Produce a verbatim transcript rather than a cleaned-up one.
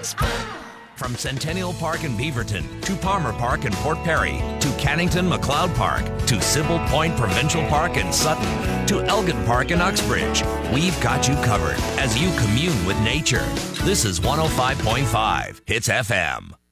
From Centennial Park in Beaverton to Palmer Park in Port Perry to Cannington McLeod Park to Sybil Point Provincial Park in Sutton to Elgin Park in Uxbridge, we've got you covered as you commune with nature. This is one oh five point five Hits F M.